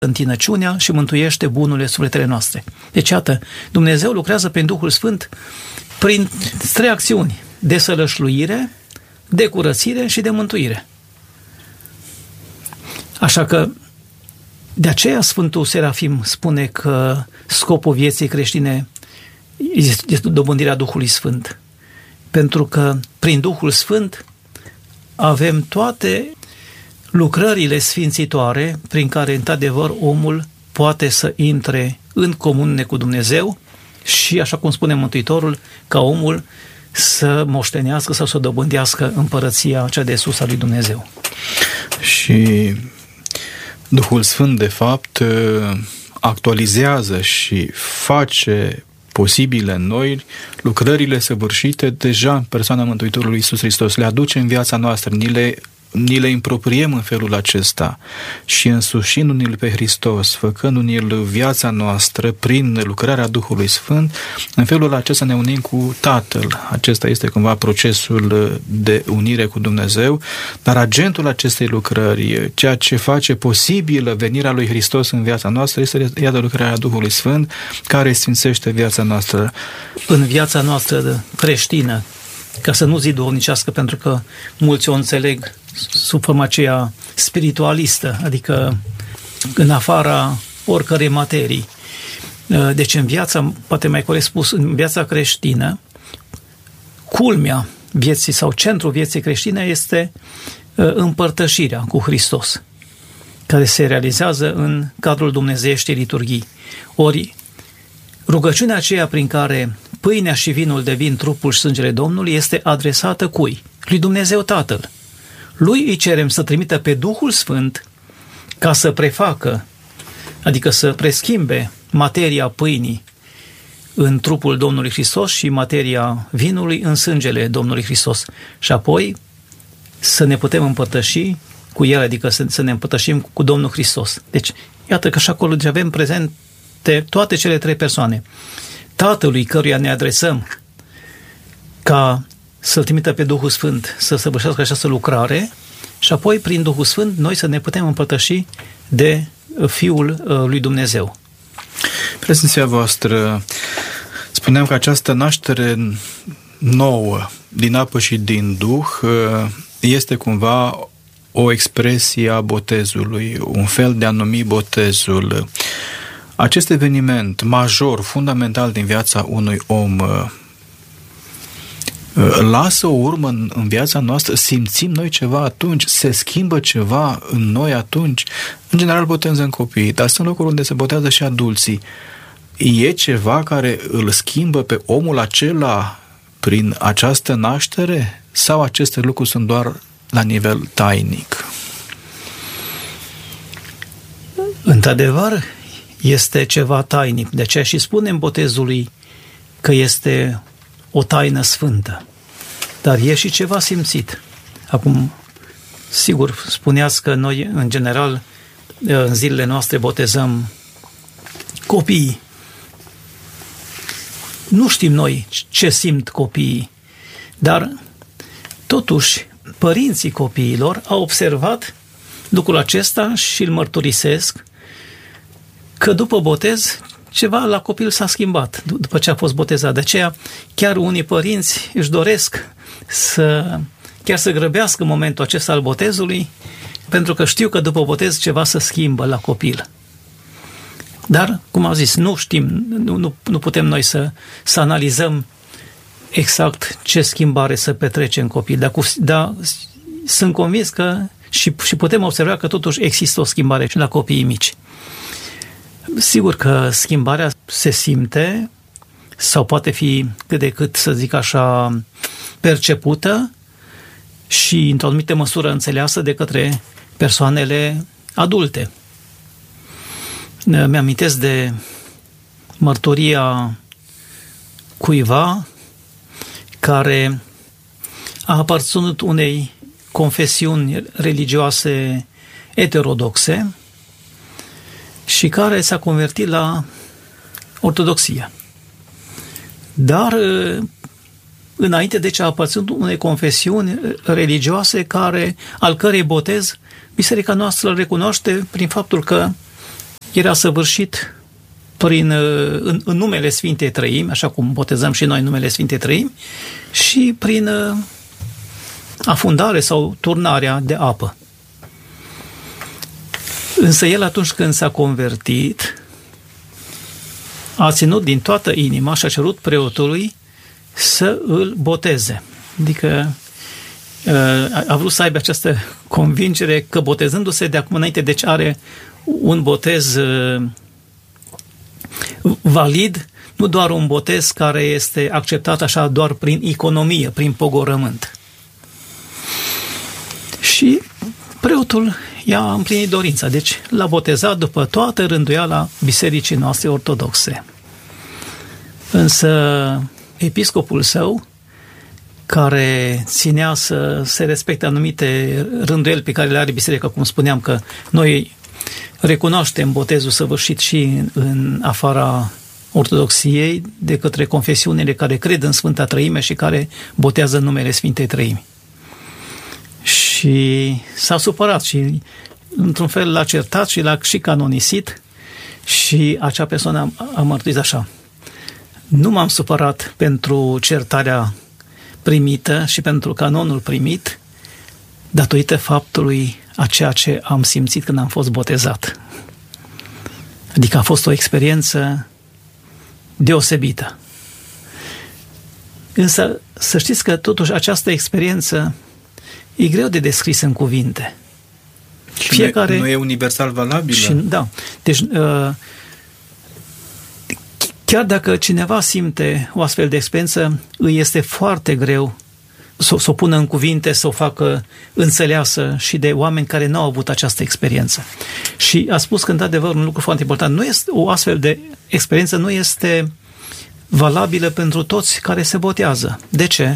întinăciunea și mântuiește bunurile sufletele noastre. Deci, iată, Dumnezeu lucrează prin Duhul Sfânt prin 3 acțiuni: de sălășluire, de curățire și de mântuire. Așa că, de aceea Sfântul Serafim spune că scopul vieții creștine este dobândirea Duhului Sfânt. Pentru că prin Duhul Sfânt avem toate lucrările sfințitoare prin care, într-adevăr, omul poate să intre în comuniune cu Dumnezeu și, așa cum spune Mântuitorul, ca omul să moștenească sau să dobândească împărăția cea de sus a lui Dumnezeu. Și Duhul Sfânt, de fapt, actualizează și face posibile în noi lucrările săvârșite deja în persoana Mântuitorului Iisus Hristos. Le aduce în viața noastră, ni le impropriem în felul acesta și însușindu-ne-l pe Hristos, făcându-ne-l viața noastră prin lucrarea Duhului Sfânt, în felul acesta ne unim cu Tatăl. Acesta este cumva procesul de unire cu Dumnezeu, dar agentul acestei lucrări, ceea ce face posibilă venirea lui Hristos în viața noastră, este iată lucrarea Duhului Sfânt, care sfințește viața noastră. În viața noastră creștină, ca să nu zic duhovnicească, pentru că mulți o înțeleg sub forma aceea spiritualistă, adică în afara oricărei materii. Deci în viața, poate mai corect spus, în viața creștină, culmea vieții sau centrul vieții creștine este împărtășirea cu Hristos, care se realizează în cadrul dumnezeieștii liturghii. Ori rugăciunea aceea prin care pâinea și vinul devin trupul și sângele Domnului este adresată cui? Lui Dumnezeu Tatăl. Lui îi cerem să trimită pe Duhul Sfânt ca să prefacă, adică să preschimbe materia pâinii în trupul Domnului Hristos și materia vinului în sângele Domnului Hristos. Și apoi să ne putem împărtăși cu El, adică să ne împărtășim cu Domnul Hristos. Deci, iată că și acolo avem prezente toate cele 3 persoane. Tatălui căruia ne adresăm ca să-L trimită pe Duhul Sfânt să săvârșească această lucrare și apoi prin Duhul Sfânt noi să ne putem împărtăși de Fiul lui Dumnezeu. Prezenția voastră, spuneam că această naștere nouă din apă și din Duh este cumva o expresie a botezului, un fel de a numi botezul. Acest eveniment major, fundamental din viața unui om, lasă o urmă în viața noastră? Simțim noi ceva atunci? Se schimbă ceva în noi atunci? În general botezăm copiii, dar sunt locuri unde se botează și adulții. E ceva care îl schimbă pe omul acela prin această naștere? Sau aceste lucruri sunt doar la nivel tainic? Într-adevăr, este ceva tainic. De aceea și spunem botezului că este o taină sfântă. Dar e și ceva simțit. Acum, sigur, spuneați că noi, în general, în zilele noastre botezăm copiii. Nu știm noi ce simt copiii, dar totuși părinții copiilor au observat lucrul acesta și îl mărturisesc că după botez ceva la copil s-a schimbat după ce a fost botezat. De aceea chiar unii părinți își doresc să grăbească momentul acesta al botezului, pentru că știu că după botez ceva se schimbă la copil. Dar, cum am zis, nu știm, nu putem noi să analizăm exact ce schimbare să petrece în copil, dar sunt convins că și putem observa că totuși există o schimbare și la copiii mici. Sigur că schimbarea se simte sau poate fi cât de cât, să zic așa, percepută și într-o anumită măsură înțeleasă de către persoanele adulte. Mi-amintesc de mărturia cuiva care a aparținut unei confesiuni religioase heterodoxe și care s-a convertit la ortodoxia. Dar înainte de ce a aparținut unei confesiuni religioase al cărei botez biserica noastră îl recunoaște prin faptul că era săvârșit în numele Sfintei Trăimi, așa cum botezăm și noi numele Sfintei Trăimi, și prin afundare sau turnarea de apă. Însă el, atunci când s-a convertit, a ținut din toată inima și a cerut preotului să îl boteze. Adică a vrut să aibă această convingere că botezându-se de acum înainte, deci are un botez valid, nu doar un botez care este acceptat așa doar prin economie, prin pogorământ. Și preotul i-a împlinit dorința, deci l-a botezat după toată rânduiala bisericii noastre ortodoxe. Însă episcopul său, care ținea să se respecte anumite rânduieli pe care le are biserica, cum spuneam că noi recunoaștem botezul săvârșit și în afara ortodoxiei de către confesiunile care cred în Sfânta Trăime și care botează în numele Sfintei Trăimi. Și s-a supărat și într-un fel l-a certat și l-a și canonisit și acea persoană a mărturit așa: nu m-am supărat pentru certarea primită și pentru canonul primit, datorită faptului a ceea ce am simțit când am fost botezat. Adică a fost o experiență deosebită. Însă să știți că totuși această experiență e greu de descris în cuvinte. Și fiecare nu e universal valabilă. Și, da. Deci chiar dacă cineva simte o astfel de experiență, îi este foarte greu să o pună în cuvinte, să o facă înțeleasă și de oameni care nu au avut această experiență. Și a spus că, într-adevăr, un lucru foarte important, nu este, o astfel de experiență nu este valabilă pentru toți care se botează. De ce?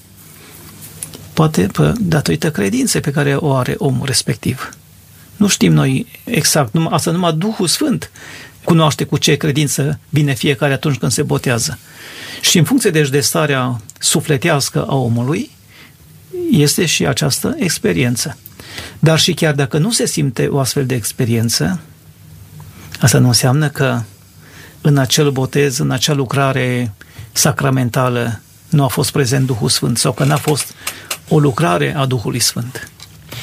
Poate datorită credinței pe care o are omul respectiv. Nu știm noi exact, asta numai Duhul Sfânt cunoaște cu ce credință vine fiecare atunci când se botează. Și în funcție deci de starea sufletească a omului, este și această experiență. Dar și chiar dacă nu se simte o astfel de experiență, asta nu înseamnă că în acel botez, în acea lucrare sacramentală nu a fost prezent Duhul Sfânt sau că n-a fost o lucrare a Duhului Sfânt.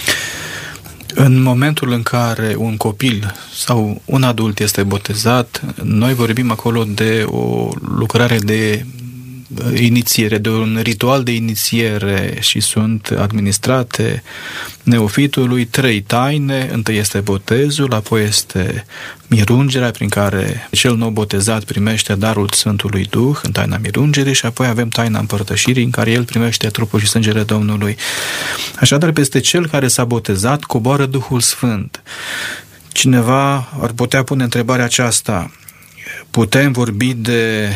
În momentul în care un copil sau un adult este botezat, noi vorbim acolo de o lucrare de inițiere, de un ritual de inițiere și sunt administrate neofitului 3 taine. Întâi este botezul, apoi este mirungerea prin care cel nou botezat primește darul Sfântului Duh în taina mirungerii și apoi avem taina împărtășirii în care el primește trupul și sângele Domnului. Așadar, peste cel care s-a botezat coboară Duhul Sfânt. Cineva ar putea pune întrebarea aceasta: putem vorbi de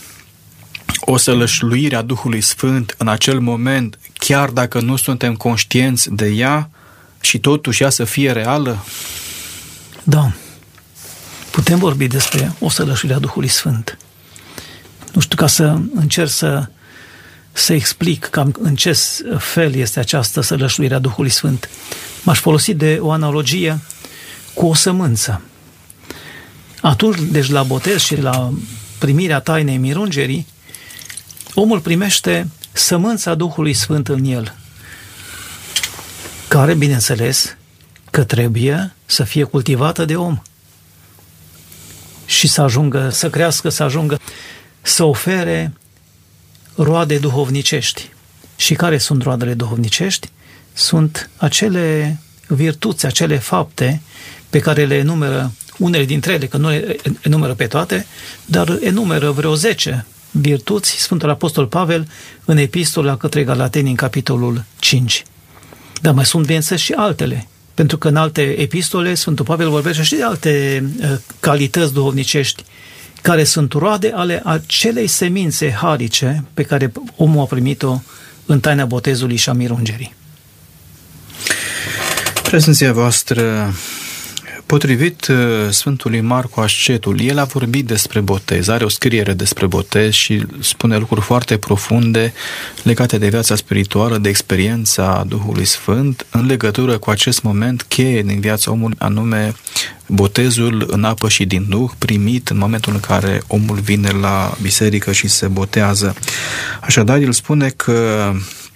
o sălășluire a Duhului Sfânt în acel moment, chiar dacă nu suntem conștienți de ea și totuși ea să fie reală? Da. Putem vorbi despre o sălășluire a Duhului Sfânt. Nu știu, ca să încerc să explic cam în ce fel este această sălășluire a Duhului Sfânt. M-aș folosi de o analogie cu o sămânță. Atunci, deci la botez și la primirea tainei mirungerii, omul primește sămânța Duhului Sfânt în el, care, bineînțeles, că trebuie să fie cultivată de om și să ajungă, să crească, să ajungă, să ofere roade duhovnicești. Și care sunt roadele duhovnicești? Sunt acele virtuți, acele fapte pe care le enumeră, unele dintre ele, că nu le enumeră pe toate, dar enumeră vreo 10 virtuți Sfântul Apostol Pavel în epistola către Galateni în capitolul 5. Dar mai sunt, bineînțeles, și altele, pentru că în alte epistole Sfântul Pavel vorbește și de alte calități duhovnicești care sunt roade ale acelei semințe harice pe care omul a primit-o în taina botezului și a mirungerii. Prezenția voastră Potrivit Sfântului Marcu Ascetul, el a vorbit despre botez, are o scriere despre botez și spune lucruri foarte profunde legate de viața spirituală, de experiența Duhului Sfânt, în legătură cu acest moment cheie din viața omului, anume botezul în apă și din Duh, primit în momentul în care omul vine la biserică și se botează. Așadar, el spune că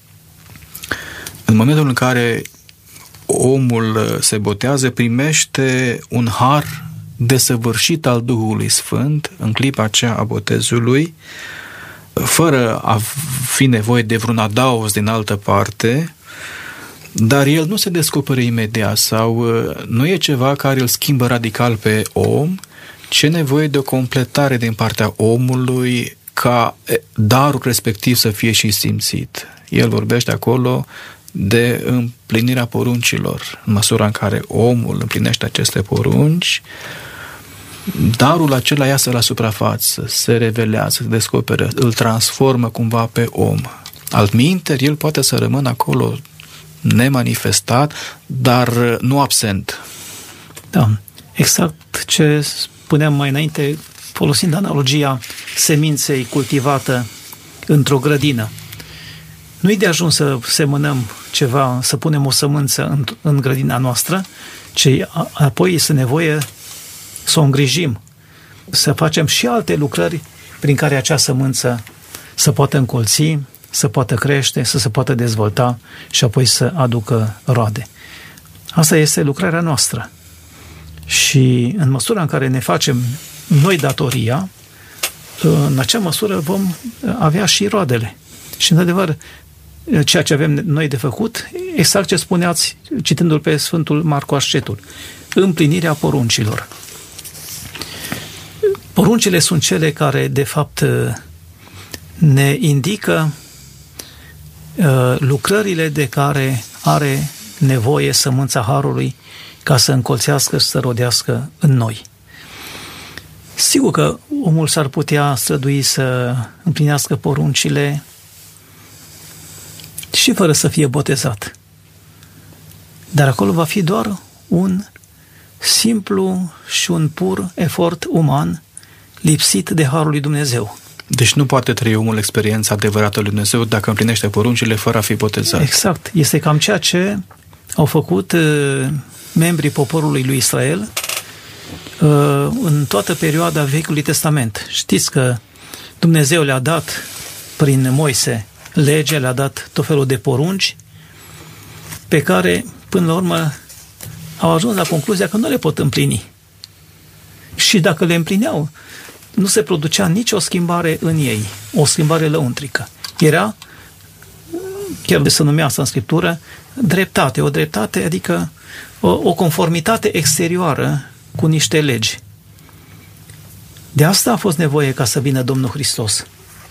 în momentul în care omul se botează, primește un har desăvârșit al Duhului Sfânt în clipa aceea a botezului, fără a fi nevoie de vreun adaos din altă parte, dar el nu se descoperă imediat sau nu e ceva care îl schimbă radical pe om, ci e nevoie de o completare din partea omului ca darul respectiv să fie și simțit. El vorbește acolo de împlinirea poruncilor. În măsura în care omul împlinește aceste porunci, darul acela iasă la suprafață, se revelează, se descoperă, îl transformă cumva pe om. Altminteri, el poate să rămână acolo nemanifestat, dar nu absent. Da, exact ce spuneam mai înainte, folosind analogia seminței cultivată într-o grădină. Nu-i de ajuns să semănăm ceva, să punem o sămânță în grădina noastră, ci apoi este nevoie să o îngrijim, să facem și alte lucrări prin care acea sămânță să poată încolți, să poată crește, să se poată dezvolta și apoi să aducă roade. Asta este lucrarea noastră. Și în măsura în care ne facem noi datoria, în acea măsură vom avea și roadele. Și, într-adevăr, ceea ce avem noi de făcut, exact ce spuneați, citându-l pe Sfântul Marcu Ascetul, împlinirea poruncilor. Poruncile sunt cele care, de fapt, ne indică lucrările de care are nevoie sămânța Harului ca să încolțească și să rodească în noi. Sigur că omul s-ar putea strădui să împlinească poruncile și fără să fie botezat. Dar acolo va fi doar un simplu și un pur efort uman lipsit de Harul lui Dumnezeu. Deci nu poate trăi omul experiența adevărată lui Dumnezeu dacă împlinește poruncile fără a fi botezat. Exact. Este cam ceea ce au făcut membrii poporului lui Israel în toată perioada Vechiului Testament. Știți că Dumnezeu le-a dat prin Moise legea, le-a dat tot felul de porunci pe care, până la urmă, au ajuns la concluzia că nu le pot împlini. Și dacă le împlineau, nu se producea nicio schimbare în ei, o schimbare lăuntrică. Era, chiar de se numea asta în Scriptură, dreptate. O dreptate, adică o conformitate exterioară cu niște legi. De asta a fost nevoie ca să vină Domnul Hristos.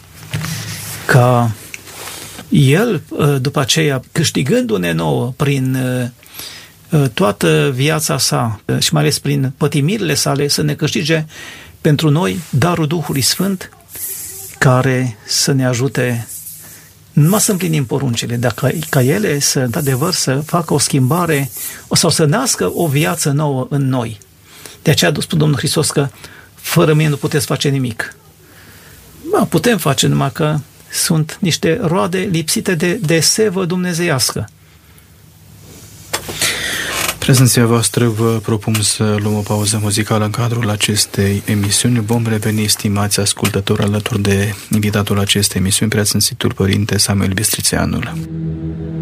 Ca El, după aceea, câștigându-ne nouă prin toată viața sa și mai ales prin pătimirile sale, să ne câștige pentru noi darul Duhului Sfânt, care să ne ajute numai să împlinim poruncile, dar ca ele să, într-adevăr, să facă o schimbare sau să nască o viață nouă în noi. De aceea a spus Domnul Hristos că fără mine nu puteți face nimic. Putem face, numai că sunt niște roade lipsite de sevă dumnezeiască. Prezenția voastră, vă propun să luăm o pauză muzicală în cadrul acestei emisiuni. Vom reveni, stimați ascultători, alături de invitatul acestei emisiuni, Preasfințitul Părinte Samuel Bistrițeanul.